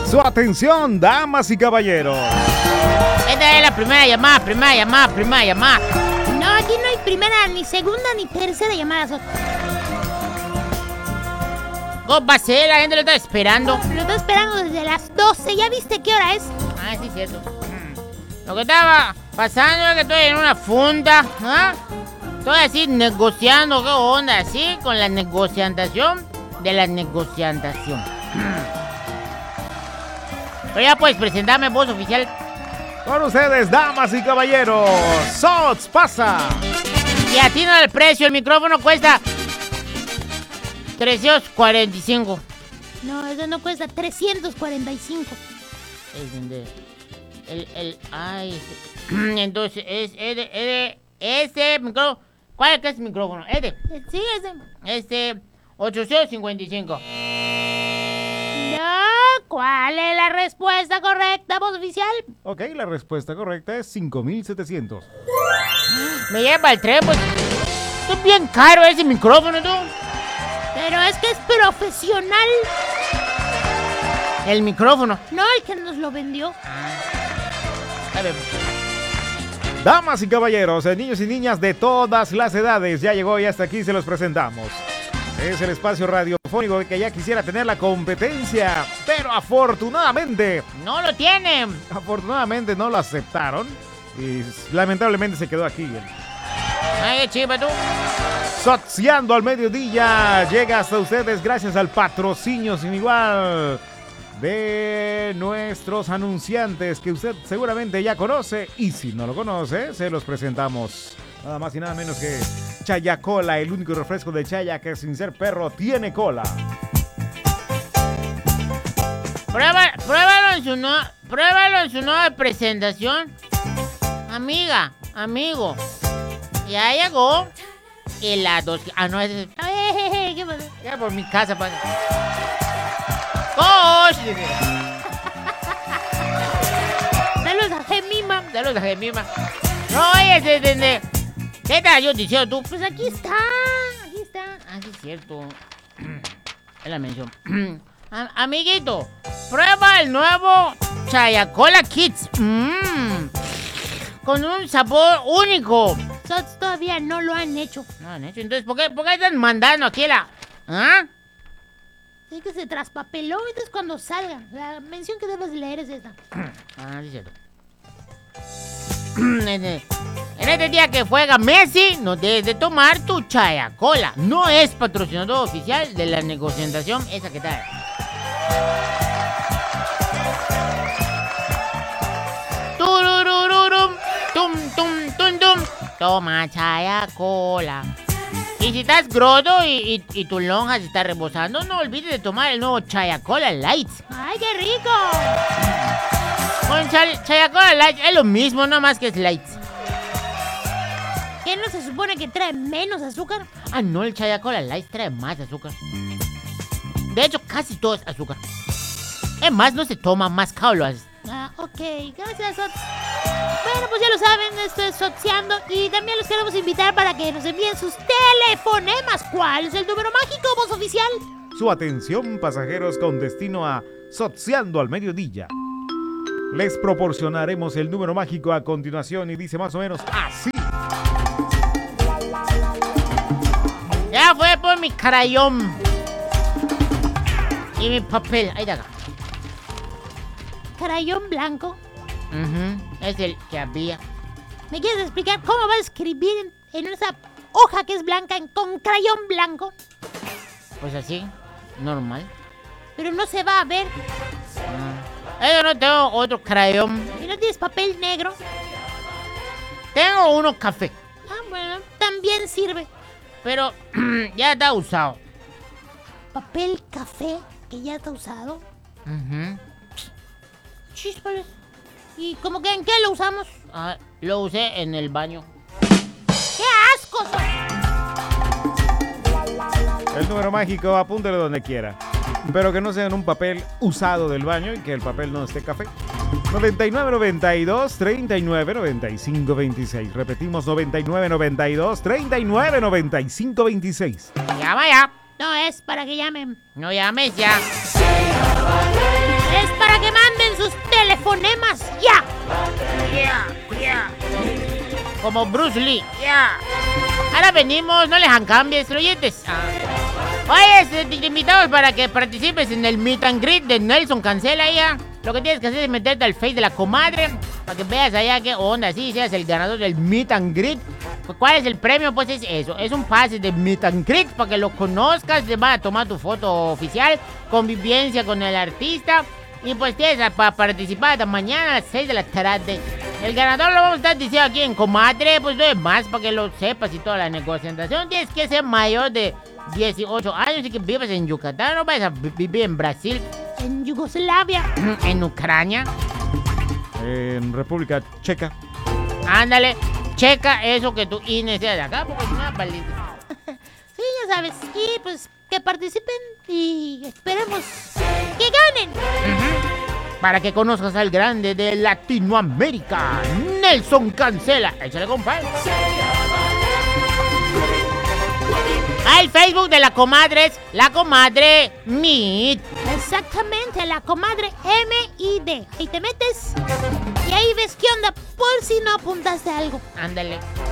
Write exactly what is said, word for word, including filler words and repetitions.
Su atención, damas y caballeros. Esta es la primera llamada, primera llamada, primera llamada. No, aquí no hay primera, ni segunda, ni tercera llamada. ¿Cómo va a ser? La gente lo está esperando. Lo está esperando desde las doce. ¿Ya viste qué hora es? Ah, sí, cierto. Lo que estaba pasando es que estoy en una funda. ¿Ah? Estoy así negociando. ¿Qué onda? Así con la negociación de la negociación. Pero ya puedes presentarme, voz oficial. Con ustedes, damas y caballeros, Sots pasa. Y a ti no el precio, el micrófono cuesta trescientos cuarenta y cinco. No, eso no cuesta trescientos cuarenta y cinco. El, el, ay, entonces, es, es, de, es de, este micrófono, ¿cuál es que es el micrófono? Este. Sí, ese. Este, ochocientos cincuenta y cinco. No, ¿cuál es la respuesta correcta, voz oficial? Ok, la respuesta correcta es cinco mil setecientos. Me lleva el tren, pues. Es bien caro ese micrófono, tú. Pero es que es profesional. El micrófono. No, el que nos lo vendió. A ver. Damas y caballeros, niños y niñas de todas las edades, ya llegó y hasta aquí se los presentamos. Es el espacio radiofónico que ya quisiera tener la competencia, pero afortunadamente... No lo tienen. Afortunadamente no lo aceptaron y lamentablemente se quedó aquí. Ay, chiva, tú. Sociando al mediodía llega hasta ustedes gracias al patrocinio sin igual de nuestros anunciantes que usted seguramente ya conoce, y si no lo conoce, se los presentamos. Nada más y nada menos que Chayacola, el único refresco de Chaya que sin ser perro tiene cola. Prueba, pruébalo en su no, pruébalo en su nueva presentación. Amiga, amigo. Ya llegó helados. Ah, no, es... ¿Qué pasa? Ya por mi casa, pa. ¡Cosh! Saludos a Gemima. Saludos a Gemima. No, oye, de, de, de. ¿Qué tal yo diciendo tú? Pues aquí está, aquí está. Ah, sí es cierto. Es la mención. Am- amiguito, prueba el nuevo Chayacola Kids. Mmm. Con un sabor único. Sots todavía no lo han hecho. No han hecho. Entonces, ¿por qué, por qué están mandando aquí la... ¿Ah? Es que se traspapeló, entonces cuando salga. La mención que debes leer es esta. Ah, sí es cierto. En este- en este día que juega Messi, no debes de tomar tu Chayacola. No es patrocinador oficial de la negociación esa que tal. Tururururum, tum, tum, tum, tum. Toma Chayacola. Y si estás grodo y, y, y tu lonja se está rebosando, no olvides de tomar el nuevo Chayacola Light. ¡Ay, qué rico! Con Chay- Chayacola Light es lo mismo, no más que es light. ¿Qué no se supone que trae menos azúcar? Ah, no, el Chayacola Light trae más azúcar. De hecho, casi todo es azúcar. Es más, no se toma más caulos. Ah, ok. Gracias, Sots. Bueno, pues ya lo saben, esto es Sotseando. Y también los queremos invitar para que nos envíen sus telefonemas. ¿Cuál es el número mágico, voz oficial? Su atención, pasajeros con destino a Sociando al mediodía. Les proporcionaremos el número mágico a continuación y dice más o menos así. Ya fue por mi crayón. Y mi papel. Ahí de acá. Crayón blanco. Ujú, es el que había. ¿Me quieres explicar cómo vas a escribir en, en esa hoja que es blanca en- con crayón blanco? Pues así, normal. Pero no se va a ver. Ah. Yo no tengo otro crayón. ¿Y no tienes papel negro? Tengo uno café. Ah, bueno, también sirve. Pero ya está usado. ¿Papel café que ya está usado? Ujú. Chíspales. ¿Y cómo que en qué lo usamos? Ah, lo usé en el baño. ¡Qué asco! Sots! El número mágico, apúntelo donde quiera. Pero que no sea en un papel usado del baño y que el papel no esté café. noventa y nueve noventa y dos treinta y nueve noventa y cinco veintiséis. Repetimos, noventa y nueve noventa y dos treinta y nueve noventa y cinco veintiséis. Llama ya. No es para que llamen. No llames ya. Es para que telefonemas ya. Yeah, yeah. Como Bruce Lee. Yeah. Ahora venimos, no les han cambies, oyentes. Ah. Oye, te invitamos para que participes en el Meet and Greet de Nelson Cancela ya. Lo que tienes que hacer es meterte al Face de la comadre para que veas allá qué onda, sí, seas el ganador del Meet and Greet. Pues, ¿cuál es el premio? Pues es eso, es un pase de Meet and Greet para que lo conozcas, te van a tomar tu foto oficial, convivencia con el artista. Y pues tienes para participar hasta mañana a las seis de la tarde. El ganador lo vamos a estar diciendo aquí en Comadre, pues no es más para que lo sepas y toda la negociación. Tienes que ser mayor de dieciocho años y que vives en Yucatán, no vas a vivir en Brasil. En Yugoslavia. En Ucrania. En República Checa. Ándale, checa eso que tu I N E sea de acá, porque es una palita. Sí, ya sabes. Y pues que participen y esperemos que ganen. Uh-huh. Para que conozcas al grande de Latinoamérica, Nelson Cancela. Échale, compadre. Al Facebook de la comadre es La Comadre Meet. Exactamente, la comadre M I D. Ahí te metes y ahí ves qué onda, por si no apuntaste algo. Ándale.